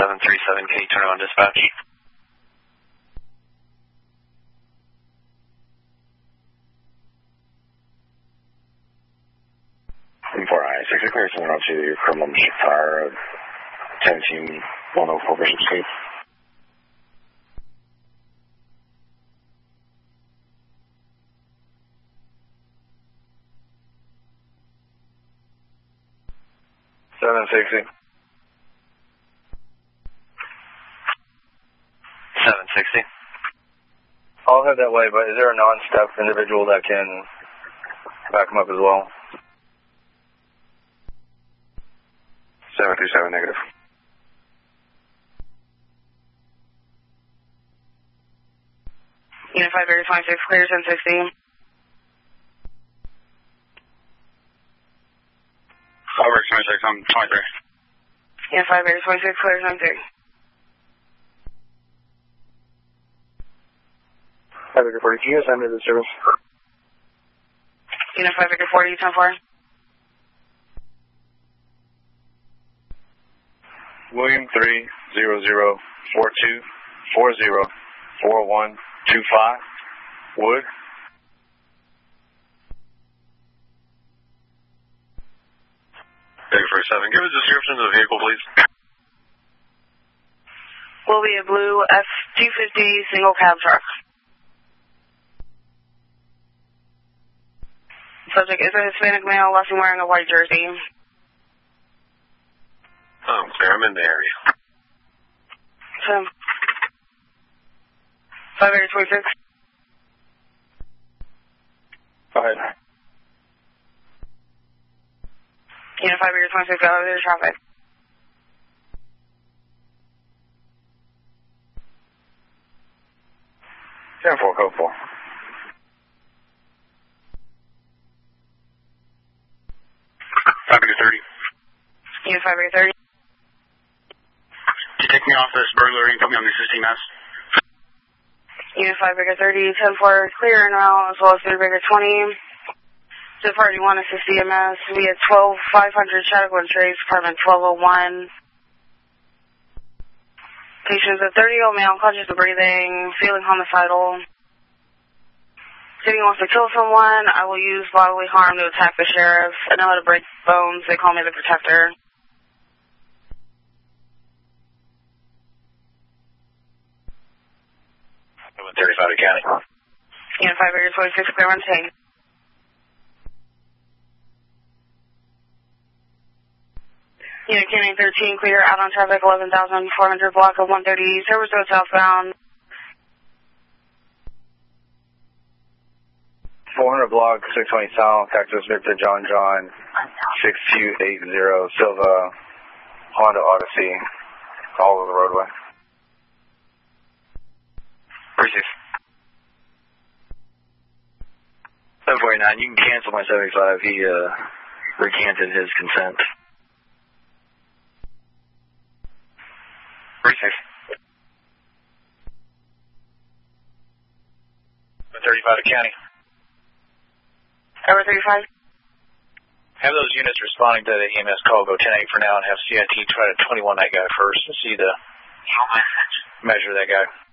737, can you turn on dispatch? 4I, 6 clear, 702, your criminal mission fire, 17-104 Bishop Street. $760. I'll head that way, but is there a non-step individual that can back him up as well? 737 negative. Unit 5 Area 26, clear 1060. 5 Area 26, I'm 23. Unit 5 Area 26, clear 1030. 5 Area 40, can you assign me to the service? Unit 5 Area 40, 10-4. William 30042404125, Wood. Take 47, give a description of the vehicle, please. Will be a blue F-250 single cab truck. Subject is a Hispanic male, last seen wearing a white jersey. Oh, clear, I'm in the area. 5 Area 26. Go ahead. Unit 5 Area 26, out of the traffic. Code 4. Unit 5 Area 30. Can you take me off this burglary and put me on the 16 S? Unit 5 Area 30, 10-4, clear and route, as well as 3 Area 20. So far, you want us to CMS via 12500 Chautauqua Trace, apartment 1201. Patient is a 30-year-old male, conscious of breathing, feeling homicidal. City wants to kill someone. I will use bodily harm to attack the sheriff. I know how to break bones. They call me the protector. I'm in 35 County. Unit 5 Area 26, clear on chain. Unit Canning 13, clear out on traffic, 11,400 block of 130, Service Road southbound. 400 block, 620 South, Texas, Victor John 6280 Silva, Honda Odyssey, all over the roadway. Receive. 749, you can cancel my 75. He recanted his consent. Receive. 35 County. Over 35. Have those units responding to the EMS call go 10-8 for now and have CIT try to 21 that guy first and see the measure that guy.